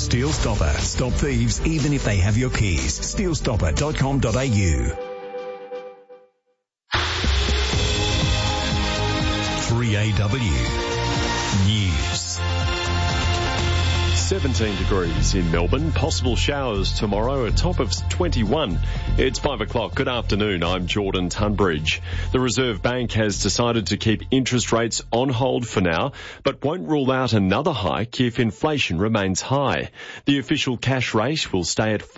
Steel Stopper. Stop thieves even if they have your keys. steelstopper.com.au. 3AW News. 17 degrees in Melbourne. Possible showers tomorrow, a top of 21. It's 5 o'clock. Good afternoon. I'm Jordan Tunbridge. The Reserve Bank has decided to keep interest rates on hold for now, but won't rule out another hike if inflation remains high. The official cash rate will stay at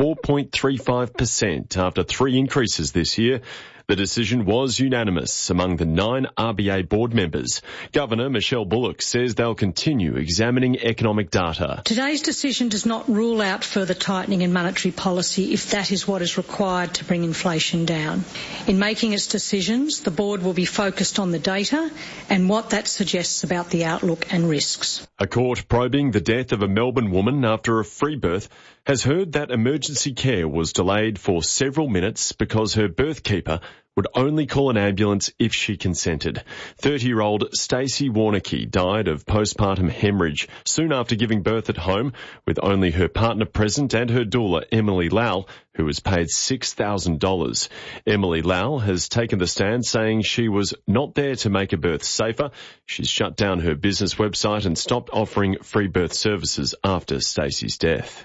4.35% after 3 increases this year. The decision was unanimous among the 9 RBA board members. Governor Michelle Bullock says they'll continue examining economic data. Today's decision does not rule out further tightening in monetary policy if that is what is required to bring inflation down. In making its decisions, the board will be focused on the data and what that suggests about the outlook and risks. A court probing the death of a Melbourne woman after a free birth has heard that emergency care was delayed for several minutes because her birth keeper would only call an ambulance if she consented. 30-year-old Stacey Warneke died of postpartum hemorrhage soon after giving birth at home, with only her partner present and her doula, Emily Lau, who was paid $6,000. Emily Lau has taken the stand, saying she was not there to make a birth safer. She's shut down her business website and stopped offering free birth services after Stacey's death.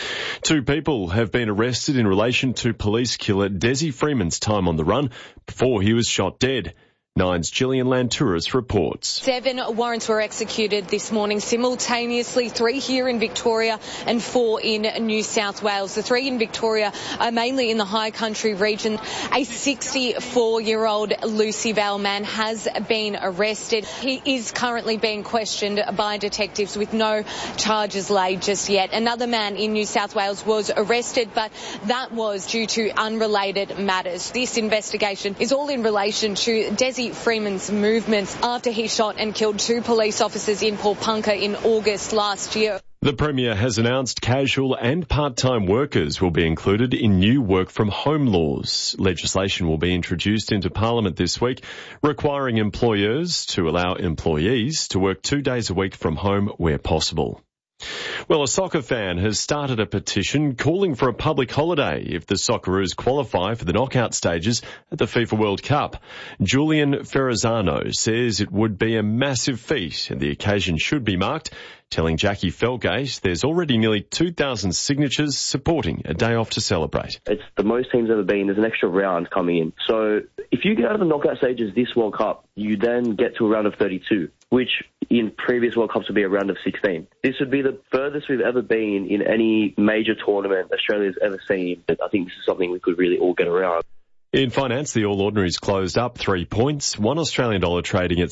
2 people have been arrested in relation to police killer Desi Freeman's time on the run before he was shot dead. Nine's Gillian Lantouris reports. 7 warrants were executed this morning simultaneously, 3 here in Victoria and 4 in New South Wales. The 3 in Victoria are mainly in the high country region. A 64-year-old Lucy Vale man has been arrested. He is currently being questioned by detectives with no charges laid just yet. Another man in New South Wales was arrested, but that was due to unrelated matters. This investigation is all in relation to Desi Freeman's movements after he shot and killed 2 police officers in Paulpunka in August last year. The Premier has announced casual and part-time workers will be included in new work-from-home laws. Legislation will be introduced into Parliament this week, requiring employers to allow employees to work 2 days a week from home where possible. Well, a soccer fan has started a petition calling for a public holiday if the Socceroos qualify for the knockout stages at the FIFA World Cup. Julian Ferrazano says it would be a massive feat and the occasion should be marked, telling Jackie Felgate there's already nearly 2,000 signatures supporting a day off to celebrate. It's the most teams ever been. There's an extra round coming in. So if you get out of the knockout stages this World Cup, you then get to a round of 32, which in previous World Cups would be a round of 16. This would be the furthest we've ever been in any major tournament Australia's ever seen. I think this is something we could really all get around. In finance, the All Ordinaries closed up 3 points, $1 Australian trading at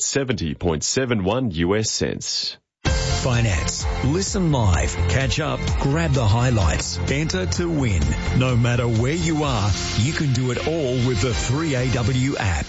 70.71 US cents. Finance. Listen live, catch up, grab the highlights, enter to win. No matter where you are, you can do it all with the 3AW app.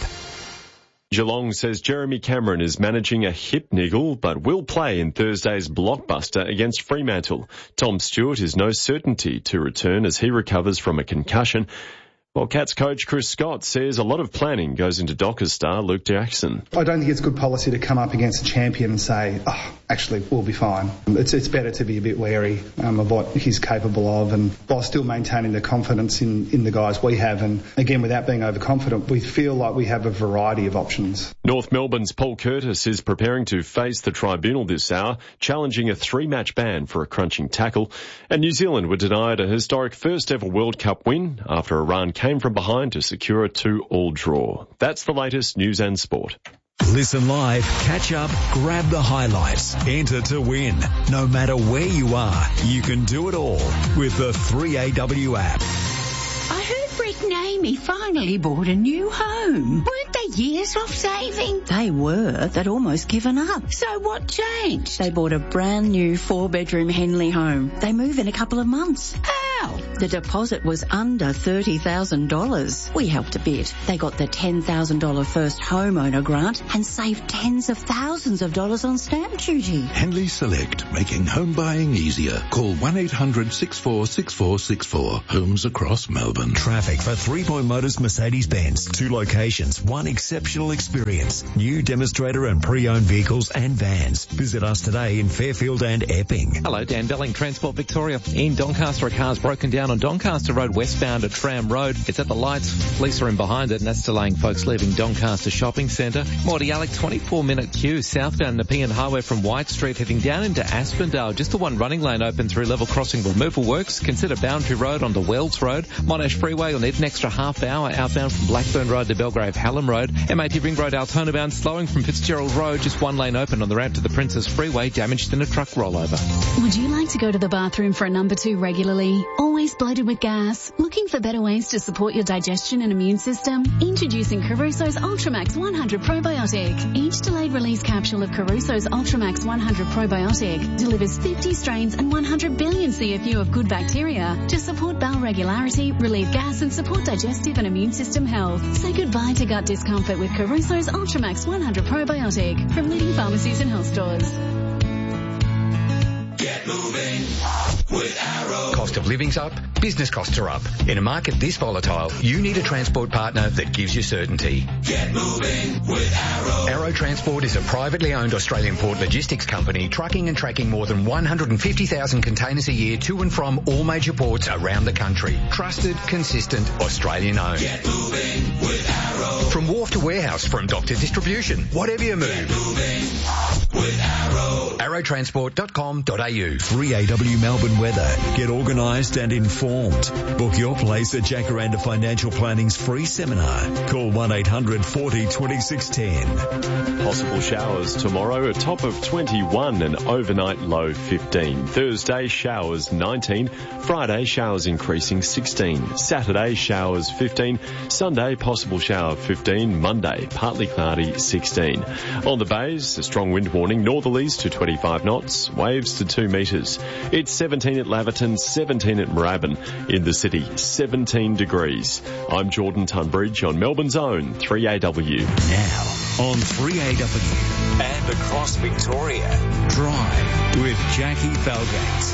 Geelong says Jeremy Cameron is managing a hip niggle but will play in Thursday's blockbuster against Fremantle. Tom Stewart is no certainty to return as he recovers from a concussion. While Cats coach Chris Scott says a lot of planning goes into Dockers star Luke Jackson. I don't think it's good policy to come up against a champion and say, actually, we'll be fine. It's better to be a bit wary of what he's capable of, and while still maintaining the confidence in the guys we have. And again, without being overconfident, we feel like we have a variety of options. North Melbourne's Paul Curtis is preparing to face the tribunal this hour, challenging a 3-match ban for a crunching tackle. And New Zealand were denied a historic first-ever World Cup win after Iran came from behind to secure a 2-all draw. That's the latest news and sport. Listen live, catch up, grab the highlights, enter to win. No matter where you are, you can do it all with the 3AW app. I heard Brett and Amy finally bought a new home. Weren't they years of saving? They were. They'd almost given up. So what changed? They bought a brand new 4-bedroom Henley home. They move in a couple of months. Wow. The deposit was under $30,000. We helped a bit. They got the $10,000 first homeowner grant and saved tens of thousands of dollars on stamp duty. Henley Select, making home buying easier. Call 1-800-646464. Homes across Melbourne. Traffic for 3 Point Motors Mercedes-Benz. 2 locations, 1 exceptional experience. New demonstrator and pre-owned vehicles and vans. Visit us today in Fairfield and Epping. Hello, Dan Belling, Transport Victoria. In Doncaster, a car's broken down on Doncaster Road westbound at Tram Road. It's at the lights. Police are in behind it, and that's delaying folks leaving Doncaster Shopping Centre. Morty Alec, 24-minute queue southbound Nepean Highway from White Street heading down into Aspendale. Just the one running lane open through level crossing removal works. Consider Boundary Road onto Wells Road. Monash Freeway will need an extra half hour outbound from Blackburn Road to Belgrave Hallam Road. MAT Ring Road Altona bound slowing from Fitzgerald Road. Just one lane open on the route to the Princess Freeway, damaged in a truck rollover. Would you like to go to the bathroom for a number 2 regularly? Always bloated with gas? Looking for better ways to support your digestion and immune system? Introducing Caruso's Ultramax 100 Probiotic. Each delayed release capsule of Caruso's Ultramax 100 Probiotic delivers 50 strains and 100 billion CFU of good bacteria to support bowel regularity, relieve gas and support digestive and immune system health. Say goodbye to gut discomfort with Caruso's Ultramax 100 Probiotic from leading pharmacies and health stores. Get moving with Arrow. Cost of living's up, business costs are up. In a market this volatile, you need a transport partner that gives you certainty. Get moving with Arrow. Arrow Transport is a privately owned Australian port logistics company trucking and tracking more than 150,000 containers a year to and from all major ports around the country. Trusted, consistent, Australian owned. Get moving with Arrow. From wharf to warehouse, from dock to distribution, whatever you move. Get moving with Arrow. Arrowtransport.com.au. 3AW Melbourne weather. Get organised and informed. Book your place at Jacaranda Financial Planning's free seminar. Call 1-800-40-2610. Possible showers tomorrow, a top of 21 and overnight low 15. Thursday, showers 19. Friday, showers increasing 16. Saturday, showers 15. Sunday, possible shower 15. Monday, partly cloudy 16. On the bays, a strong wind warning, northerlies to 25 knots, waves to 2 metres. It's 17 at Laverton, 17 at Moorabbin. In the city, 17 degrees. I'm Jordan Tunbridge on Melbourne's own 3AW. Now on 3AW and across Victoria, Drive with Jackie Falgates.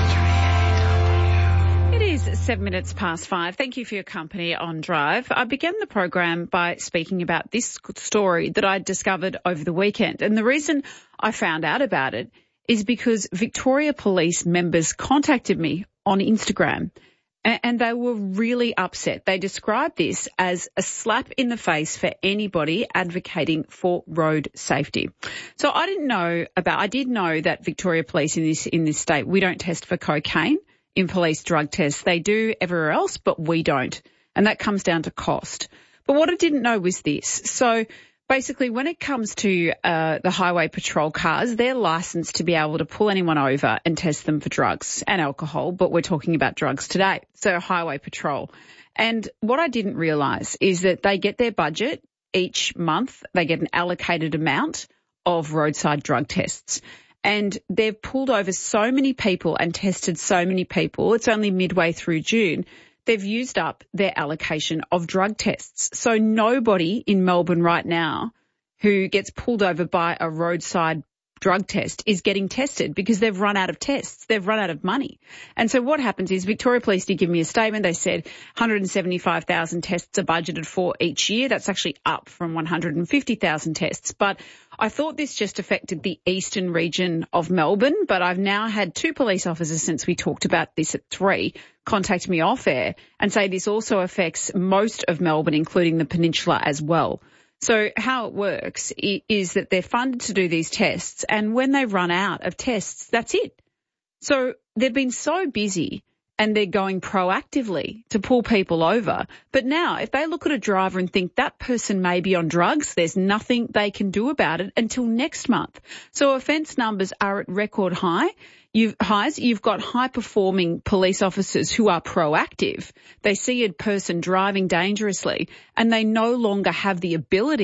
It is 7 minutes past 5. Thank you for your company on Drive. I began the program by speaking about this story that I discovered over the weekend. And the reason I found out about it is because Victoria Police members contacted me on Instagram and they were really upset. They described this as a slap in the face for anybody advocating for road safety. So I did know that Victoria Police in this state, we don't test for cocaine in police drug tests. They do everywhere else, but we don't. And that comes down to cost. But what I didn't know was this. So basically, when it comes to the highway patrol cars, they're licensed to be able to pull anyone over and test them for drugs and alcohol, but we're talking about drugs today. So highway patrol. And what I didn't realise is that they get their budget each month. They get an allocated amount of roadside drug tests. And they've pulled over so many people and tested so many people. It's only midway through June. They've used up their allocation of drug tests. So nobody in Melbourne right now who gets pulled over by a roadside drug test is getting tested because they've run out of tests. They've run out of money. And so what happens is Victoria Police did give me a statement. They said 175,000 tests are budgeted for each year. That's actually up from 150,000 tests. But I thought this just affected the eastern region of Melbourne, but I've now had 2 police officers since we talked about this at 3 contact me off air and say this also affects most of Melbourne, including the peninsula as well. So how it works is that they're funded to do these tests, and when they run out of tests, that's it. So they've been so busy and they're going proactively to pull people over. But now if they look at a driver and think that person may be on drugs, there's nothing they can do about it until next month. So offence numbers are at record highs. You've got high-performing police officers who are proactive. They see a person driving dangerously and they no longer have the ability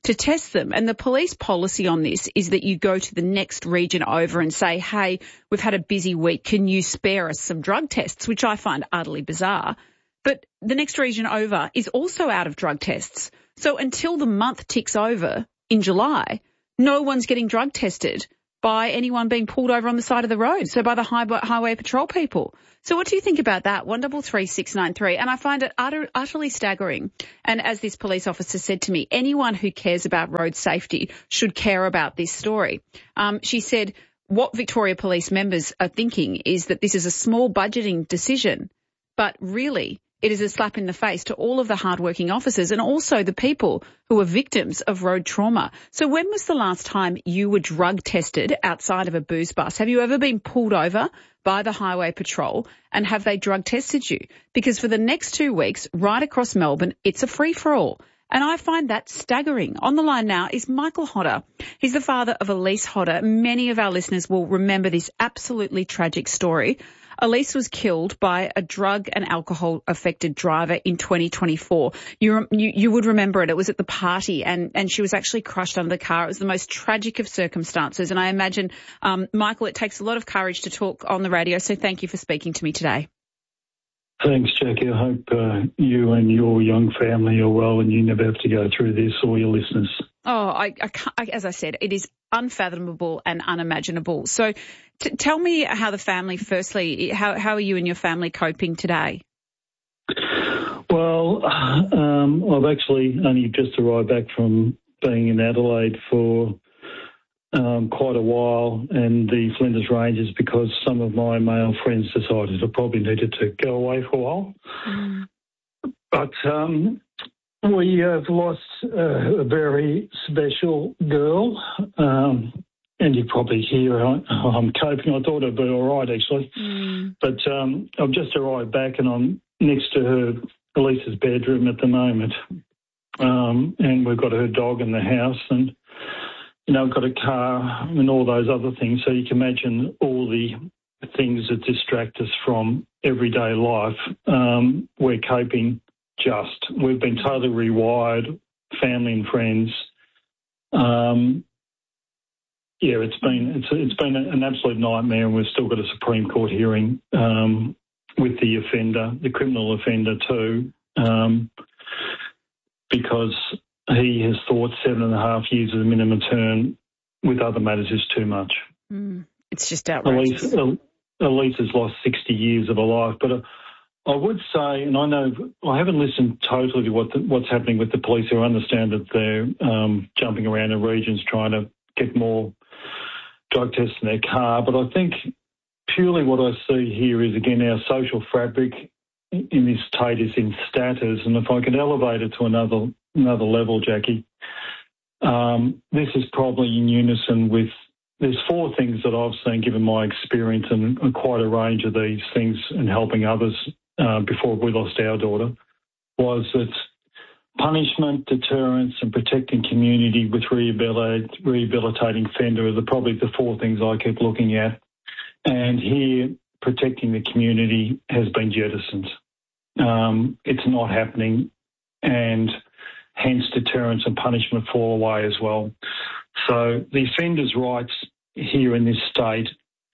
to test them. And the police policy on this is that you go to the next region over and say, hey, we've had a busy week. Can you spare us some drug tests, which I find utterly bizarre. But the next region over is also out of drug tests. So until the month ticks over in July, no one's getting drug tested by anyone being pulled over on the side of the road, so by the highway patrol people. So what do you think about that? 133693. And I find it utterly staggering. And as this police officer said to me, anyone who cares about road safety should care about this story. She said what Victoria Police members are thinking is that this is a small budgeting decision, but really it is a slap in the face to all of the hardworking officers and also the people who are victims of road trauma. So when was the last time you were drug tested outside of a booze bus? Have you ever been pulled over by the highway patrol and have they drug tested you? Because for the next 2 weeks, right across Melbourne, it's a free-for-all. And I find that staggering. On the line now is Michael Hodder. He's the father of Elise Hodder. Many of our listeners will remember this absolutely tragic story. Elise was killed by a drug and alcohol-affected driver in 2024. You would remember it. It was at the party and she was actually crushed under the car. It was the most tragic of circumstances. And I imagine, Michael, it takes a lot of courage to talk on the radio, so thank you for speaking to me today. Thanks, Jackie. I hope you and your young family are well and you never have to go through this, or your listeners. Oh, I can't, as I said, it is unfathomable and unimaginable. So tell me how the family, firstly, how are you and your family coping today? Well, I've actually only just arrived back from being in Adelaide for quite a while, and the Flinders Ranges, because some of my male friends decided I probably needed to go away for a while. Mm. But we have lost a very special girl, and you probably hear I'm coping. I thought it'd be all right, actually. Mm. But I've just arrived back and I'm next to her, Elise's bedroom at the moment, and we've got her dog in the house and, you know, got a car and all those other things. So you can imagine all the things that distract us from everyday life. We're coping just. We've been totally rewired, family and friends. It's been an absolute nightmare, and we've still got a Supreme Court hearing with the offender, the criminal offender too, because he has thought 7.5 years of the minimum term with other matters is too much. It's just outrageous. Elise has lost 60 years of her life, but I would say, and I know I haven't listened totally to what's happening with the police. I understand that they're jumping around in regions trying to get more drug tests in their car, but I think purely what I see here is, again, our social fabric in this state is in status, and if I could elevate it to another level, Jackie, this is probably in unison with, there's 4 things that I've seen, given my experience and quite a range of these things and helping others before we lost our daughter, was that punishment, deterrence and protecting community with rehabilitating offender are probably the 4 things I keep looking at. And here, protecting the community has been jettisoned. It's not happening, and hence deterrence and punishment fall away as well. So the offenders' rights here in this state,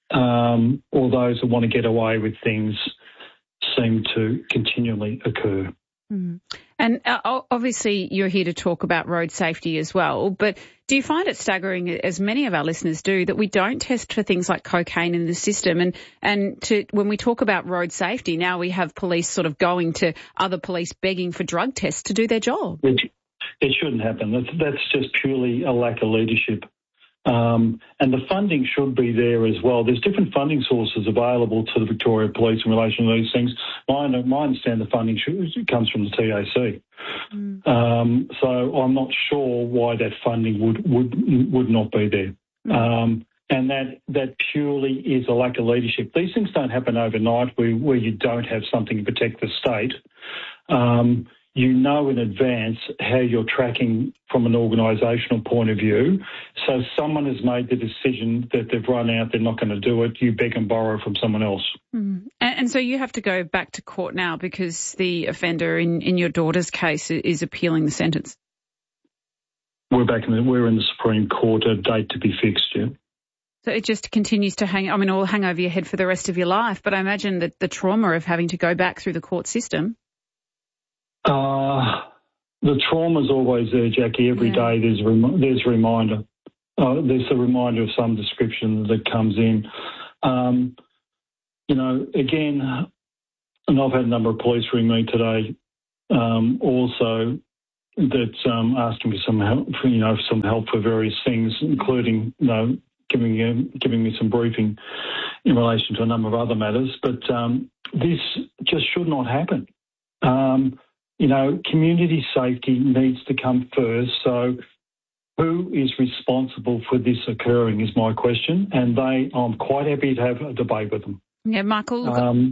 or those that want to get away with things, seem to continually occur. Mm. And obviously you're here to talk about road safety as well, but do you find it staggering, as many of our listeners do, that we don't test for things like cocaine in the system? And when we talk about road safety, now we have police sort of going to other police begging for drug tests to do their job. It shouldn't happen. That's just purely a lack of leadership. And the funding should be there as well. There's different funding sources available to the Victoria Police in relation to these things. I understand the funding comes from the TAC. Mm. So I'm not sure why that funding would not be there. Mm. And that purely is a lack of leadership. These things don't happen overnight where you don't have something to protect the state. You know in advance how you're tracking from an organisational point of view. So someone has made the decision that they've run out, they're not going to do it, you beg and borrow from someone else. Mm. And so you have to go back to court now because the offender in your daughter's case is appealing the sentence. we're in the Supreme Court, a date to be fixed, yeah. So it just continues to hang over your head for the rest of your life. But I imagine that the trauma of having to go back through the court system. The trauma's always there, Jackie. Every day there's a reminder. There's a reminder of some description that comes in. Again, and I've had a number of police ring me today also that's asking for some help for various things, including, giving me some briefing in relation to a number of other matters. But this just should not happen. Community safety needs to come first. So who is responsible for this occurring is my question, and I'm quite happy to have a debate with them. Yeah, Michael,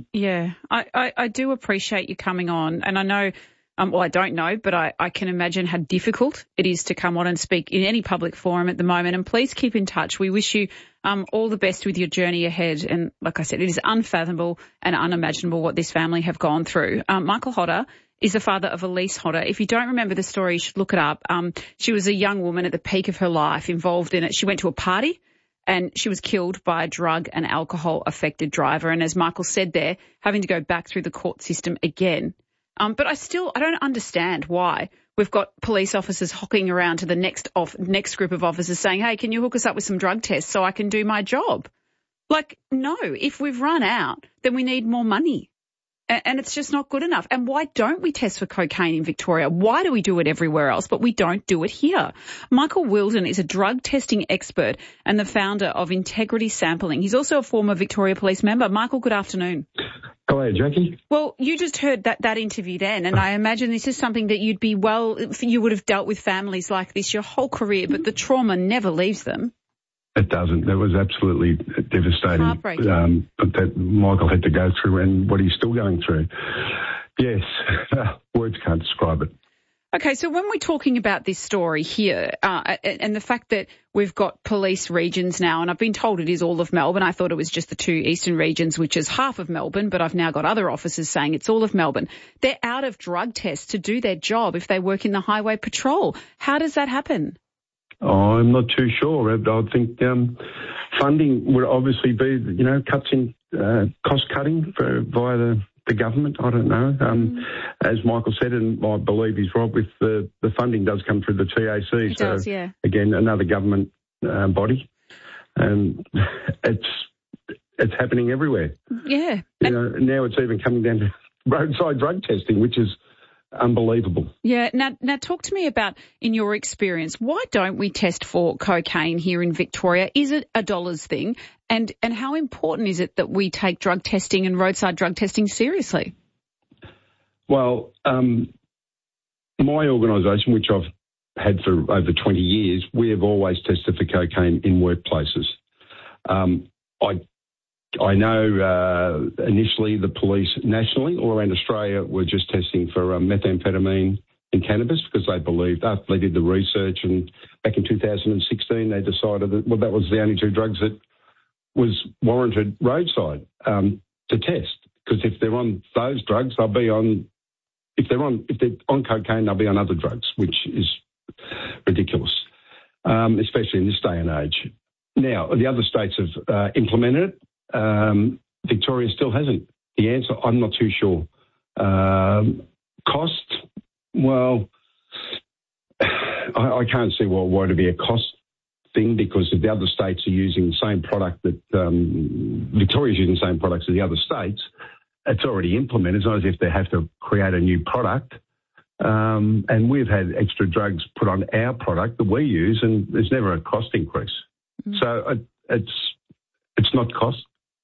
I do appreciate you coming on, and I know, I don't know, but I can imagine how difficult it is to come on and speak in any public forum at the moment, and please keep in touch. We wish you all the best with your journey ahead, and like I said, it is unfathomable and unimaginable what this family have gone through. Michael Hodder is the father of Elise Hodder. If you don't remember the story, you should look it up. She was a young woman at the peak of her life involved in it. She went to a party and she was killed by a drug and alcohol-affected driver. And as Michael said there, having to go back through the court system again. But I don't understand why we've got police officers hocking around to the next group of officers saying, hey, can you hook us up with some drug tests so I can do my job? Like, no, if we've run out, then we need more money. And it's just not good enough. And why don't we test for cocaine in Victoria? Why do we do it everywhere else, but we don't do it here? Michael Wilden is a drug testing expert and the founder of Integrity Sampling. He's also a former Victoria Police member. Michael, good afternoon. Hello, Jackie. Well, you just heard that interview then, and I imagine this is something that you would have dealt with families like this your whole career, but the trauma never leaves them. It doesn't. That was absolutely devastating. Heartbreaking. That Michael had to go through and what he's still going through. Yes, words can't describe it. Okay, so when we're talking about this story here and the fact that we've got police regions now, and I've been told it is all of Melbourne. I thought it was just the two eastern regions, which is half of Melbourne, but I've now got other officers saying it's all of Melbourne. They're out of drug tests to do their job if they work in the highway patrol. How does that happen? I'm not too sure. I think funding would obviously be, cuts in cost cutting via the government. I don't know. As Michael said, and I believe he's right, with the funding does come through the TAC. It does, yeah. Again, another government body. And it's happening everywhere. Yeah. Now it's even coming down to roadside drug testing, which is unbelievable. Yeah. Now talk to me about, in your experience, why don't we test for cocaine here in Victoria? Is it a dollars thing? And how important is it that we take drug testing and roadside drug testing seriously? Well, my organisation, which I've had for over 20 years, we have always tested for cocaine in workplaces. I know initially the police nationally all around Australia were just testing for methamphetamine and cannabis because they believed, after they did the research, and back in 2016 they decided that, that was the only two drugs that was warranted roadside to test, because if they're on those drugs, they'll be on, if they're on cocaine, they'll be on other drugs, which is ridiculous, especially in this day and age. Now, the other states have implemented it. Victoria still hasn't. The answer, I'm not too sure. Cost? Well, I can't see why it'd be a cost thing, because if the other states are using the same product that Victoria's using the same products as the other states, it's already implemented. It's not as if they have to create a new product. And we've had extra drugs put on our product that we use, and there's never a cost increase. So it's not cost.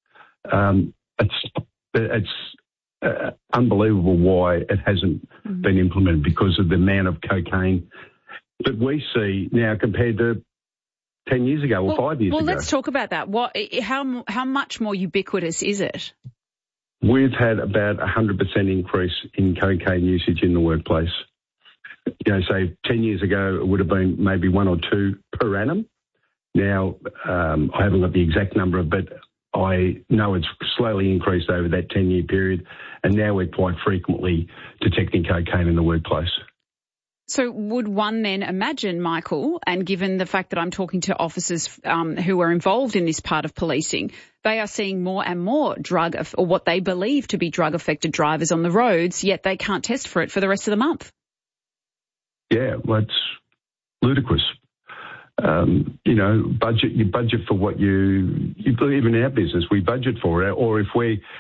It's unbelievable why it hasn't been implemented, because of the amount of cocaine that we see now compared to 10 years ago or 5 years ago. Well, let's talk about that. How much more ubiquitous is it? We've had about 100% increase in cocaine usage in the workplace. Say 10 years ago, it would have been maybe 1 or 2 per annum. Now, I haven't got the exact number, but I know it's slowly increased over that 10-year period, and now we're quite frequently detecting cocaine in the workplace. So would one then imagine, Michael, and given the fact that I'm talking to officers who are involved in this part of policing, they are seeing more and more or what they believe to be drug-affected drivers on the roads, yet they can't test for it for the rest of the month. Yeah, well, it's ludicrous. You budget for what you believe in our business. We budget for it, or if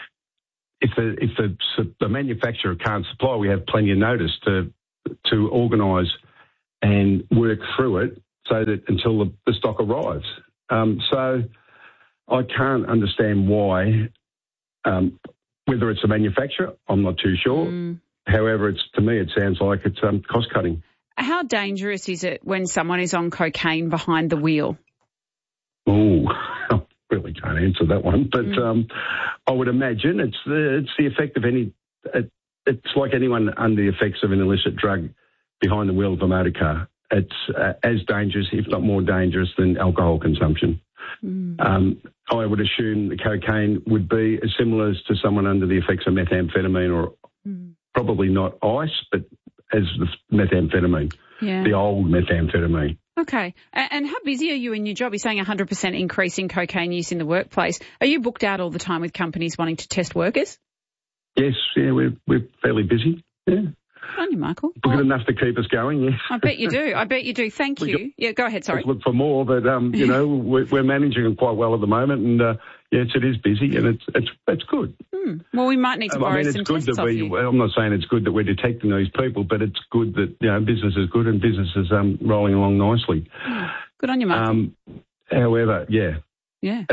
the manufacturer can't supply, we have plenty of notice to organise and work through it so that until the stock arrives. So I can't understand why, whether it's a manufacturer, I'm not too sure. However, to me it sounds like it's cost cutting. How dangerous is it when someone is on cocaine behind the wheel? Oh, I really can't answer that one. But I would imagine it's the effect of any. It's like anyone under the effects of an illicit drug behind the wheel of a motor car. It's as dangerous, if not more dangerous, than alcohol consumption. I would assume the cocaine would be as similar as to someone under the effects of methamphetamine, or probably not ice, but as the methamphetamine, the old methamphetamine. Okay. And how busy are you in your job? You're saying 100% increase in cocaine use in the workplace. Are you booked out all the time with companies wanting to test workers? Yes, we're fairly busy. Yeah. Good on you, Michael. Good enough to keep us going, yes. I bet you do. Thank you. Yeah, go ahead, sorry. Let's look for more, but, we're managing it quite well at the moment, and, yes, it is busy, and it's good. Well, we might need to borrow some tests off you. I'm not saying it's good that we're detecting these people, but it's good that, business is good and business is rolling along nicely. Good on you, Michael. However, yeah.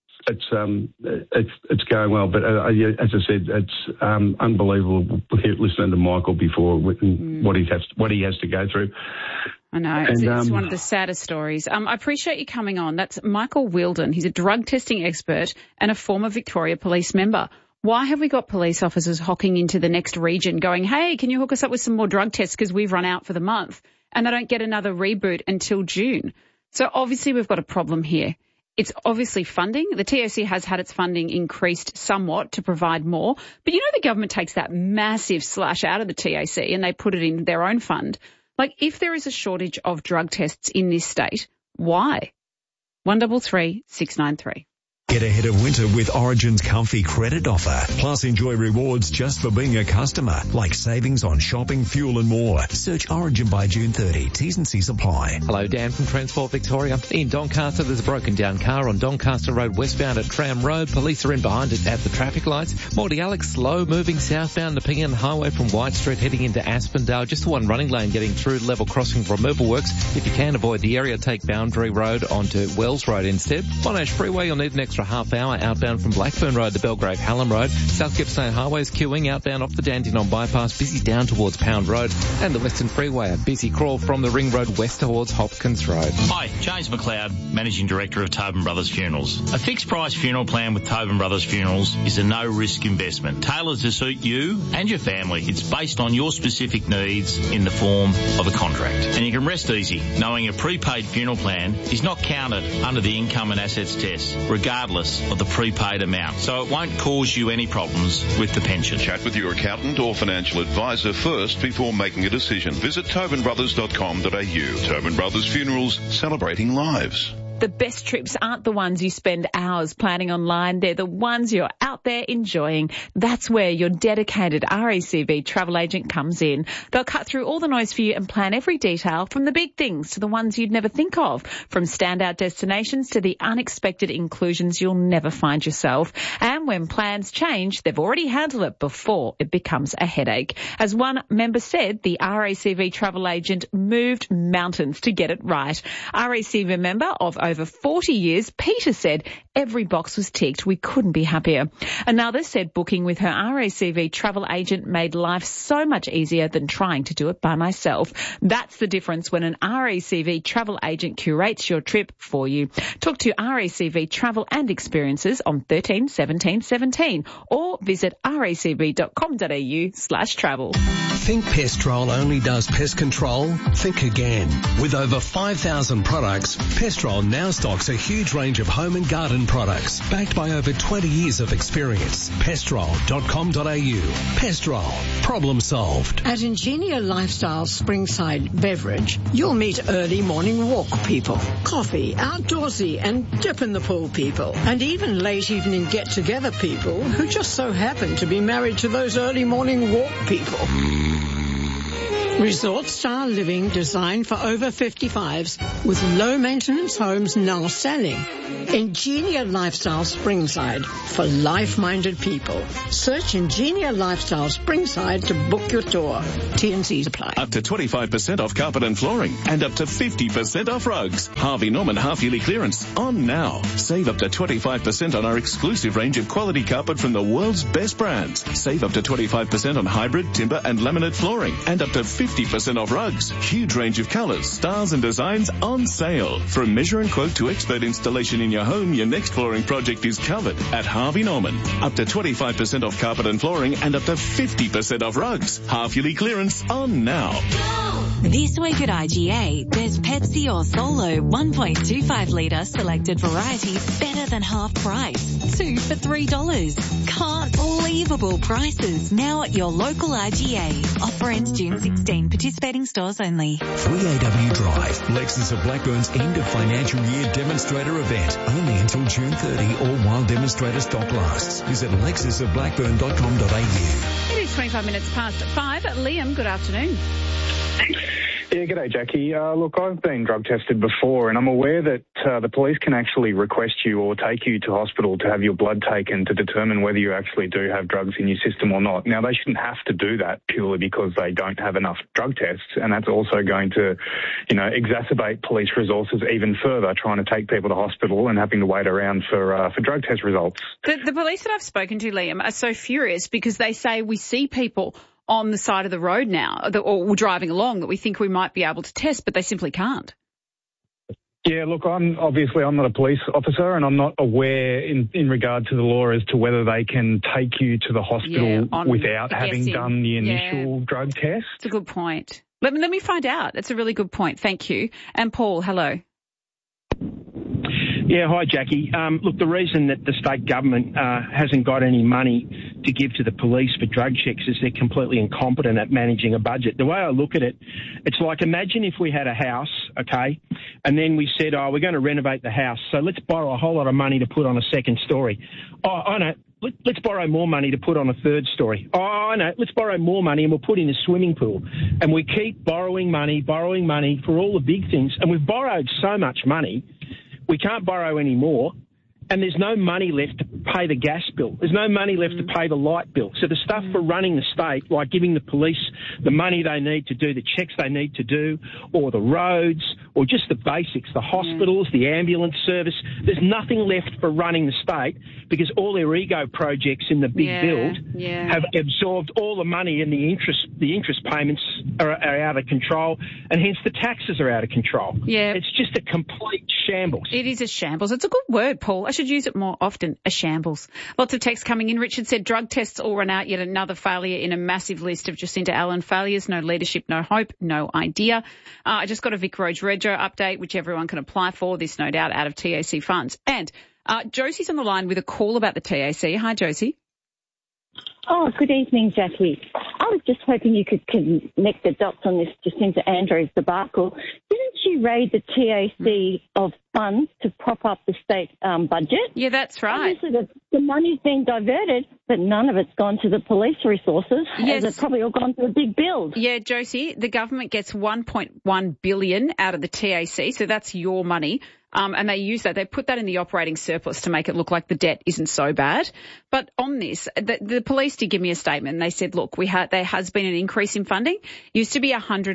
It's going well, but as I said, it's unbelievable listening to Michael before what he has to go through. I know. It's one of the saddest stories. I appreciate you coming on. That's Michael Wheeldon. He's a drug testing expert and a former Victoria Police member. Why have we got police officers hocking into the next region going, hey, can you hook us up with some more drug tests because we've run out for the month? And they don't get another reboot until June. So obviously we've got a problem here. It's obviously funding. The TAC has had its funding increased somewhat to provide more. But the government takes that massive slash out of the TAC and they put it in their own fund. Like, if there is a shortage of drug tests in this state, why? 133 693. Get ahead of winter with Origin's comfy credit offer. Plus, enjoy rewards just for being a customer, like savings on shopping, fuel and more. Search Origin by June 30. T's and C's apply. Hello, Dan from Transport Victoria. In Doncaster, there's a broken down car on Doncaster Road westbound at Tram Road. Police are in behind it at the traffic lights. Morty Alex, slow moving southbound the Pingan Highway from White Street heading into Aspendale. Just the one running lane getting through. Level crossing removal works. If you can avoid the area, take Boundary Road onto Wells Road instead. Monash Freeway, you'll need an extra half hour outbound from Blackburn Road to Belgrave Hallam Road. South Gippsland Highways queuing outbound off the Dandenong Bypass, busy down towards Pound Road. And the Western Freeway, a busy crawl from the Ring Road west towards Hopkins Road. Hi, James McLeod, Managing Director of Tobin Brothers Funerals. A fixed price funeral plan with Tobin Brothers Funerals is a no risk investment, tailored to suit you and your family. It's based on your specific needs in the form of a contract. And you can rest easy knowing a prepaid funeral plan is not counted under the income and assets test, regardless of the prepaid amount, so it won't cause you any problems with the pension. Chat with your accountant or financial advisor first before making a decision. Visit tobinbrothers.com.au. Tobin Brothers Funerals, celebrating lives. The best trips aren't the ones you spend hours planning online. They're the ones you're out there enjoying. That's where your dedicated RACV travel agent comes in. They'll cut through all the noise for you and plan every detail, from the big things to the ones you'd never think of, from standout destinations to the unexpected inclusions you'll never find yourself. And when plans change, they've already handled it before it becomes a headache. As one member said, the RACV travel agent moved mountains to get it right. RACV member of over 40 years, Peter said every box was ticked. We couldn't be happier. Another said booking with her RACV travel agent made life so much easier than trying to do it by myself. That's the difference when an RACV travel agent curates your trip for you. Talk to RACV Travel and Experiences on 13 17 17 or visit racv.com.au/travel. Think Pestrol only does pest control? Think again. With over 5,000 products, Pestrol now stocks a huge range of home and garden Melbourne products, backed by over 20 years of experience. Pestrol.com.au. Pestrol. Problem solved. At Ingenia Lifestyle Springside Beverage, you'll meet early morning walk people, coffee, outdoorsy and dip in the pool people, and even late evening get-together people who just so happen to be married to those early morning walk people. Resort-style living designed for over 55s with low-maintenance homes now selling. Ingenia Lifestyle Springside for life-minded people. Search Ingenia Lifestyle Springside to book your tour. T&Cs apply. Up to 25% off carpet and flooring and up to 50% off rugs. Harvey Norman half-yearly clearance on now. Save up to 25% on our exclusive range of quality carpet from the world's best brands. Save up to 25% on hybrid, timber and laminate flooring and up to 50% off rugs. Huge range of colours, styles and designs on sale. From measure and quote to expert installation in your home, your next flooring project is covered at Harvey Norman. Up to 25% off carpet and flooring and up to 50% off rugs. Half-yearly clearance on now. This week at IGA, there's Pepsi or Solo 1.25 litre selected varieties better than half price. 2 for $3. Can't believable prices now at your local IGA. Offer ends June 16. Participating stores only. 3AW Drive, Lexus of Blackburn's end of financial year demonstrator event. Only until June 30 or while demonstrator stock lasts. Visit lexusofblackburn.com.au. It is 25 minutes past 5. Liam, good afternoon. Yeah, g'day, Jackie. Look, I've been drug tested before, and I'm aware that the police can actually request you or take you to hospital to have your blood taken to determine whether you actually do have drugs in your system or not. Now, they shouldn't have to do that purely because they don't have enough drug tests, and that's also going to, exacerbate police resources even further, trying to take people to hospital and having to wait around for drug test results. The police that I've spoken to, Liam, are so furious because they say we see people on the side of the road now, or driving along, that we think we might be able to test, but they simply can't. Yeah, look, I'm not a police officer, and I'm not aware in regard to the law as to whether they can take you to the hospital without having done the initial drug test. It's a good point. Let me find out. It's a really good point. Thank you. And Paul, hello. Yeah, hi, Jackie. Look, the reason that the state government hasn't got any money to give to the police for drug checks is they're completely incompetent at managing a budget. The way I look at it, it's like, imagine if we had a house, okay, and then we said, we're going to renovate the house, so let's borrow a whole lot of money to put on a second story. I know. Let's borrow more money to put on a third story. I know. Let's borrow more money and we'll put in a swimming pool. And we keep borrowing money for all the big things. And we've borrowed so much money, we can't borrow any more, and there's no money left to pay the gas bill. There's no money left to pay the light bill. So the stuff for running the state, like giving the police the money they need to do the checks they need to do, or the roads, or just the basics, the hospitals, the ambulance service, there's nothing left for running the state because all their ego projects in the big build have absorbed all the money, and the interest payments are out of control, and hence the taxes are out of control. Yeah. It's just a complete shambles. It is a shambles. It's a good word, Paul. I should use it more often, a shambles. Lots of texts coming in. Richard said drug tests all run out, yet another failure in a massive list of Jacinta Allen failures. No leadership, no hope, no idea. I just got a Vic Roads Rego update, which everyone can apply for. This, no doubt, out of TAC funds. And Josie's on the line with a call about the TAC. Hi, Josie. Oh, good evening, Jackie. I was just hoping you could connect the dots on this Jacinta Andrews debacle. Didn't she raid the TAC of funds to prop up the state budget? Yeah, that's right. Obviously, the money's been diverted, but none of it's gone to the police resources. Yes. It's probably all gone to a big build. Yeah, Josie, the government gets $1.1 billion out of the TAC, so that's your money. And they use that. They put that in the operating surplus to make it look like the debt isn't so bad. But on this, the police did give me a statement. And they said, look, there has been an increase in funding. Used to be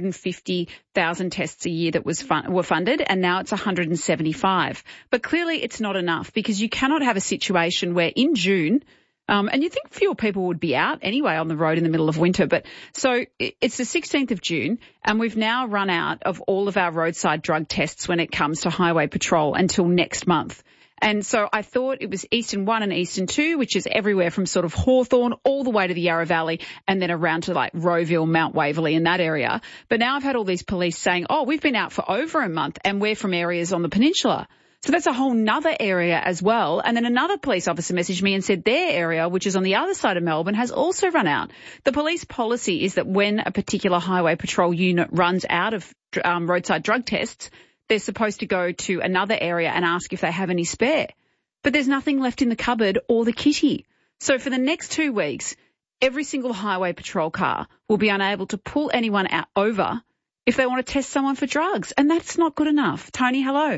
150,000 tests a year that were funded, and now it's 175. But clearly it's not enough, because you cannot have a situation where in June, and you think fewer people would be out anyway on the road in the middle of winter. But so it's the 16th of June, and we've now run out of all of our roadside drug tests when it comes to highway patrol until next month. And so I thought it was Eastern 1 and Eastern 2, which is everywhere from sort of Hawthorne all the way to the Yarra Valley and then around to like Rowville, Mount Waverley in that area. But now I've had all these police saying, we've been out for over a month and we're from areas on the peninsula. So that's a whole nother area as well. And then another police officer messaged me and said their area, which is on the other side of Melbourne, has also run out. The police policy is that when a particular highway patrol unit runs out of roadside drug tests, they're supposed to go to another area and ask if they have any spare. But there's nothing left in the cupboard or the kitty. So for the next 2 weeks, every single highway patrol car will be unable to pull anyone over if they want to test someone for drugs. And that's not good enough. Tony, hello.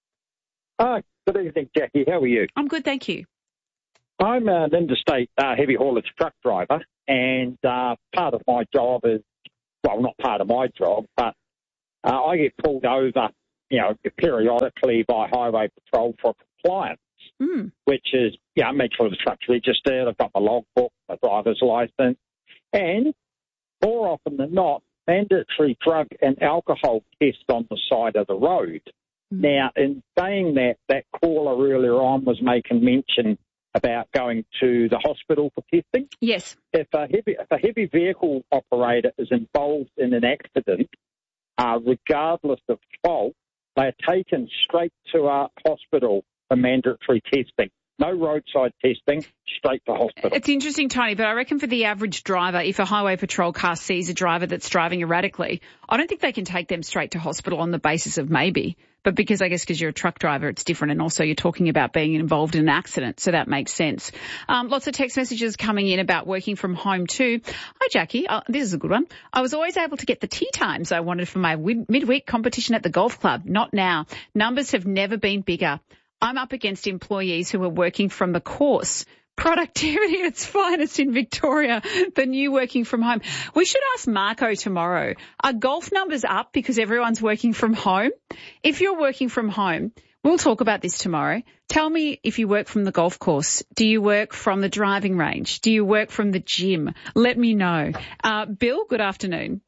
Good evening, Jackie. How are you? I'm good, thank you. I'm an interstate heavy haulage truck driver, and part of my job is, well, not part of my job, but I get pulled over, periodically by highway patrol for compliance, which is, make sure the truck's registered, I've got my logbook, my driver's license, and more often than not, mandatory drug and alcohol tests on the side of the road. Now, in saying that caller earlier on was making mention about going to the hospital for testing. Yes. If a heavy vehicle operator is involved in an accident, regardless of fault, they are taken straight to a hospital for mandatory testing. No roadside testing, straight to hospital. It's interesting, Tony, but I reckon for the average driver, if a highway patrol car sees a driver that's driving erratically, I don't think they can take them straight to hospital on the basis of maybe. But because you're a truck driver, it's different. And also you're talking about being involved in an accident. So that makes sense. Lots of text messages coming in about working from home too. Hi, Jackie. This is a good one. I was always able to get the tea times I wanted for my midweek competition at the golf club. Not now. Numbers have never been bigger. I'm up against employees who are working from the course. Productivity at its finest in Victoria, the new working from home. We should ask Marco tomorrow, are golf numbers up because everyone's working from home? If you're working from home, we'll talk about this tomorrow. Tell me if you work from the golf course. Do you work from the driving range? Do you work from the gym? Let me know. Bill, good afternoon.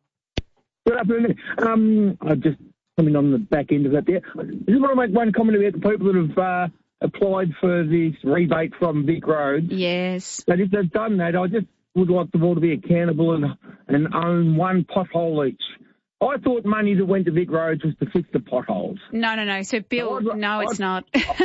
Good afternoon. I just coming on the back end of that there. I just want to make one comment about the people that have applied for this rebate from Vic Roads. Yes. But if they've done that, I just would like them all to be accountable and own one pothole each. I thought money that went to Vic Roads was to fix the potholes. No. So, Bill, it's not.